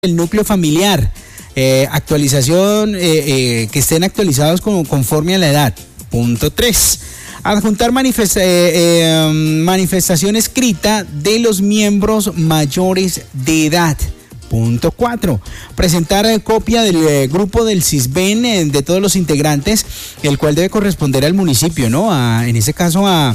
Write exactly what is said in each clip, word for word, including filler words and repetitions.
el núcleo familiar, eh, actualización, eh, eh, que estén actualizados con, conforme a la edad. Punto tres. Adjuntar manifest, eh, eh, manifestación escrita de los miembros mayores de edad. Punto cuatro. Presentar eh, copia del eh, grupo del CISBEN eh, de todos los integrantes, el cual debe corresponder al municipio, ¿no? A, en ese caso a,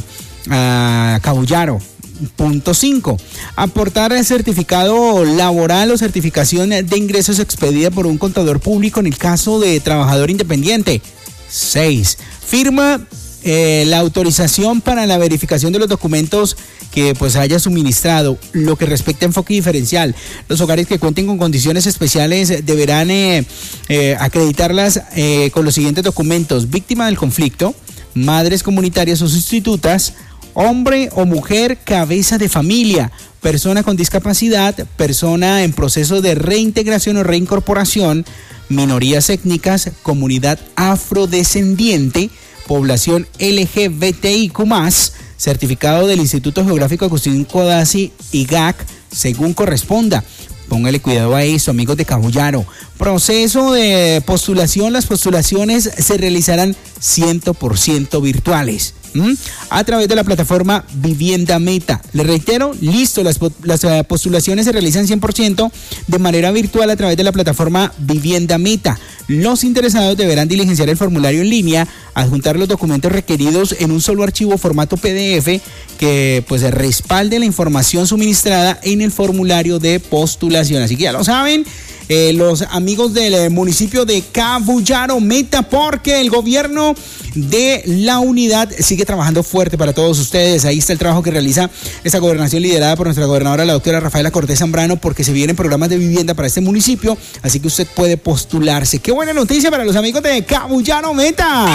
a Cabullaro. Punto cinco. Aportar el certificado laboral o certificación de ingresos expedida por un contador público en el caso de trabajador independiente. seis. Firma eh, la autorización para la verificación de los documentos que pues haya suministrado. Lo que respecta a enfoque diferencial, los hogares que cuenten con condiciones especiales deberán eh, eh, acreditarlas eh, con los siguientes documentos: víctima del conflicto, madres comunitarias o sustitutas, hombre o mujer cabeza de familia, persona con discapacidad, persona en proceso de reintegración o reincorporación, minorías étnicas, comunidad afrodescendiente, población L G B T I Q más, certificado del Instituto Geográfico Agustín Codazzi I G A C, según corresponda. Póngale cuidado a eso, amigos de Cabullaro. Proceso de postulación. Las postulaciones se realizarán cien por ciento virtuales. ¿Mm? A través de la plataforma Vivienda Meta. Le reitero, listo, las, las uh, postulaciones se realizan cien por ciento de manera virtual a través de la plataforma Vivienda Meta. Los interesados deberán diligenciar el formulario en línea, adjuntar los documentos requeridos en un solo archivo formato P D F que pues respalde la información suministrada en el formulario de postulación. Así que ya lo saben, eh, los amigos del eh, municipio de Cabullaro, Meta, porque el gobierno de la unidad sigue trabajando fuerte para todos ustedes. Ahí está el trabajo que realiza esta gobernación liderada por nuestra gobernadora, la doctora Rafaela Cortés Zambrano, porque se vienen programas de vivienda para este municipio, así que usted puede postularse. ¡Qué buena noticia para los amigos de Cabullaro, Meta!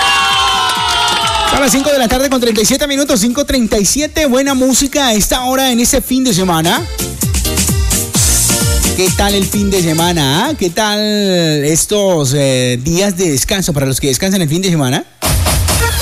A las cinco de la tarde con treinta y siete minutos, cinco treinta y siete. Buena música a esta hora en este fin de semana. ¿Qué tal el fin de semana? ¿Ah? ¿Qué tal estos eh, días de descanso para los que descansan el fin de semana?